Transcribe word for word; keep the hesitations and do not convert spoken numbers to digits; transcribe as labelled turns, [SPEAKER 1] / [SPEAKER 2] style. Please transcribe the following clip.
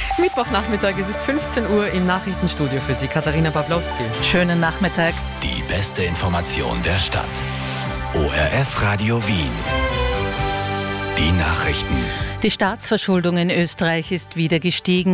[SPEAKER 1] Mittwochnachmittag, es ist fünfzehn Uhr im Nachrichtenstudio für Sie, Katharina Pawlowski.
[SPEAKER 2] Schönen Nachmittag.
[SPEAKER 3] Die beste Information der Stadt. O R F Radio Wien. Die Nachrichten.
[SPEAKER 2] Die Staatsverschuldung in Österreich ist wieder gestiegen.